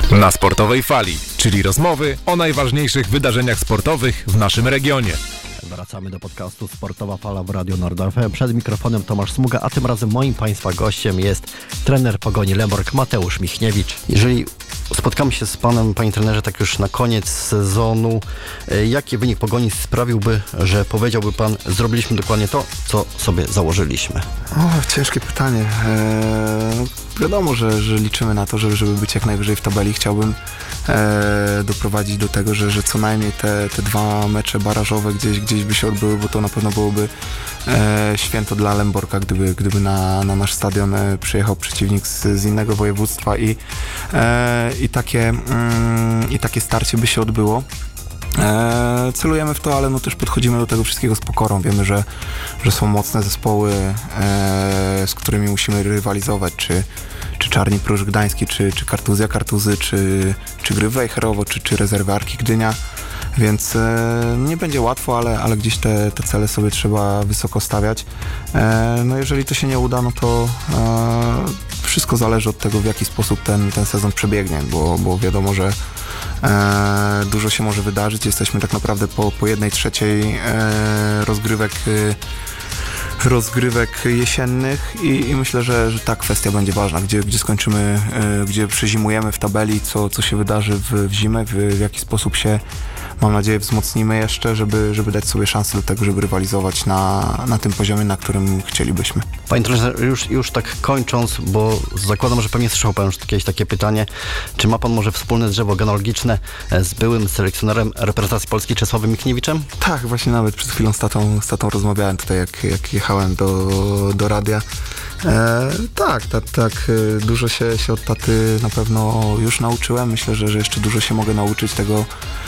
Na Sportowej Fali, czyli rozmowy o najważniejszych wydarzeniach sportowych w naszym regionie. Wracamy do podcastu Sportowa Fala w Radio Nord FM. Przed mikrofonem Tomasz Smuga, a tym razem moim Państwa gościem jest trener Pogoni Lęborg Mateusz Michniewicz. Jeżeli spotkamy się z Panem, Panie trenerze, tak już na koniec sezonu, jaki wynik Pogoni sprawiłby, że powiedziałby Pan, zrobiliśmy dokładnie to, co sobie założyliśmy? Ciężkie pytanie. Wiadomo, że liczymy na to, żeby być jak najwyżej w tabeli. Chciałbym doprowadzić do tego, że co najmniej te dwa mecze barażowe gdzieś by się odbyły, bo to na pewno byłoby święto dla Lęborka, gdyby na nasz stadion przyjechał przeciwnik z innego województwa i takie starcie by się odbyło. Celujemy w to, ale no też podchodzimy do tego wszystkiego z pokorą. Wiemy, że są mocne zespoły, z którymi musimy rywalizować, czy Czarni Pruszcz Gdański, czy Kartuzja Kartuzy, czy Gryf Wejherowo, czy Rezerwy Arki Gdynia, więc nie będzie łatwo, ale gdzieś te cele sobie trzeba wysoko stawiać. No jeżeli to się nie uda, no to wszystko zależy od tego, w jaki sposób ten sezon przebiegnie, bo wiadomo, że dużo się może wydarzyć. Jesteśmy tak naprawdę po 1/3 rozgrywek jesiennych i myślę, że ta kwestia będzie ważna, gdzie skończymy, gdzie przezimujemy w tabeli, co się wydarzy w zimę, w jaki sposób się, mam nadzieję, wzmocnimy jeszcze, żeby dać sobie szansę do tego, żeby rywalizować na tym poziomie, na którym chcielibyśmy. Panie trenerze, już tak kończąc, bo zakładam, że pewnie słyszał Pan już kiedyś takie pytanie, czy ma Pan może wspólne drzewo genealogiczne z byłym selekcjonerem reprezentacji Polski Czesławem Michniewiczem? Tak, właśnie nawet przed chwilą z tatą rozmawiałem tutaj, jak jechałem do radia. Tak, dużo się od taty na pewno już nauczyłem. Myślę, że jeszcze dużo się mogę nauczyć tego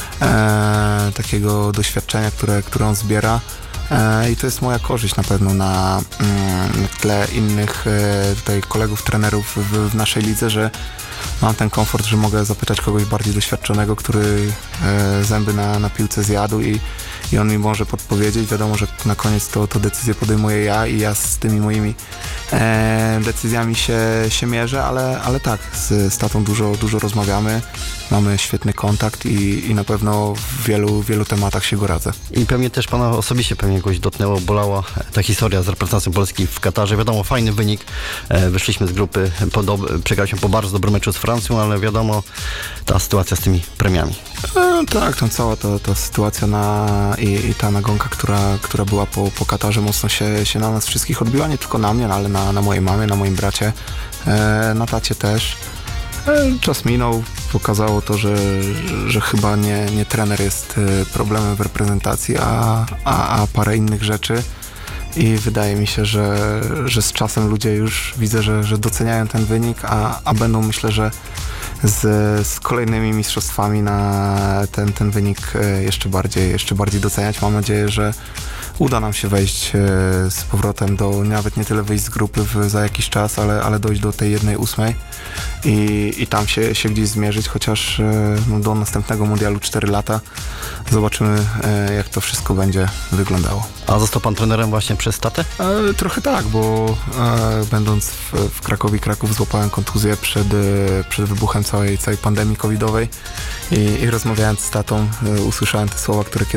takiego doświadczenia, które on zbiera. I to jest moja korzyść na pewno na tle innych tutaj kolegów, trenerów w naszej lidze, że mam ten komfort, że mogę zapytać kogoś bardziej doświadczonego, który zęby na piłce zjadł i on mi może podpowiedzieć. Wiadomo, że na koniec to decyzję podejmuję ja i ja z tymi moimi decyzjami się mierzę, ale tak, z tatą dużo rozmawiamy, mamy świetny kontakt i na pewno w wielu tematach się go radzę. I pewnie też Pana osobiście jakoś dotknęło, bolała ta historia z reprezentacją Polski w Katarze. Wiadomo, fajny wynik, wyszliśmy z grupy, przegraliśmy po bardzo dobrym meczu z Francją, ale wiadomo, ta sytuacja z tymi premiami. Tak, tam cała ta sytuacja i ta nagonka, która była po Katarze, mocno się na nas wszystkich odbiła, nie tylko na mnie, ale na mojej mamie, na moim bracie, na tacie też. Czas minął, pokazało to, że chyba nie trener jest problemem w reprezentacji, a parę innych rzeczy. I wydaje mi się, że z czasem ludzie już widzę, że doceniają ten wynik, a będą, myślę, że z kolejnymi mistrzostwami na ten wynik jeszcze bardziej doceniać. Mam nadzieję, że uda nam się wejść z powrotem nawet nie tyle wyjść z grupy za jakiś czas, ale dojść do tej 1/8 i tam się gdzieś zmierzyć, chociaż do następnego mundialu 4 lata. Zobaczymy, jak to wszystko będzie wyglądało. A został Pan trenerem właśnie przez tatę? Trochę tak, bo będąc w Krakowie, Kraków złapałem kontuzję przed wybuchem całej pandemii covidowej i rozmawiając z tatą usłyszałem te słowa, które